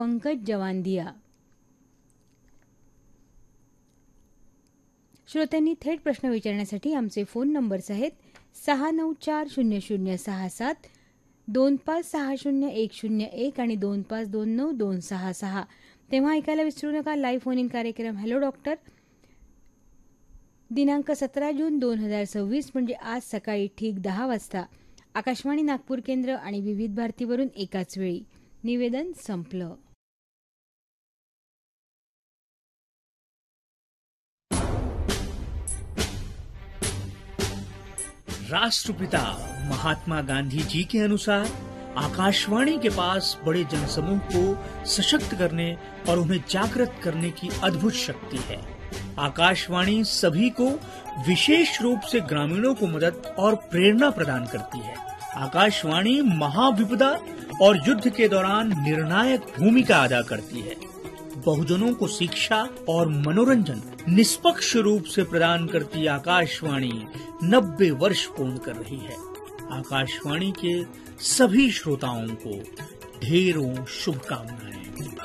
पंकज जवांदिया. श्रोत्यांनी थेट प्रश्न विचारण्यासाठी आमचे फोन नंबर्स आहेत 6940067, 25600101 आणि 25292266. तेव्हा ऐकायला विसरू नका लाईव्ह फोन इन कार्यक्रम हॅलो डॉक्टर, दिनांक 17 जून 2026 म्हणजे आज सकाळी ठीक 10 वाजता आकाशवाणी नागपूर केंद्र आणि विविध भारतीवरून एकाच वेळी. निवेदन संपलं. राष्ट्रपिता महात्मा गांधी जी के अनुसार आकाशवाणी के पास बड़े जनसमूह को सशक्त करने और उन्हें जागृत करने की अद्भुत शक्ति है. आकाशवाणी सभी को, विशेष रूप से ग्रामीणों को मदद और प्रेरणा प्रदान करती है. आकाशवाणी महाविपदा और युद्ध के दौरान निर्णायक भूमिका अदा करती है. बहुजनों को शिक्षा और मनोरंजन निष्पक्ष रूप से प्रदान करती आकाशवाणी 90 वर्ष पूर्ण कर रही है. आकाशवाणी के सभी श्रोताओं को ढेरों शुभकामनाएं.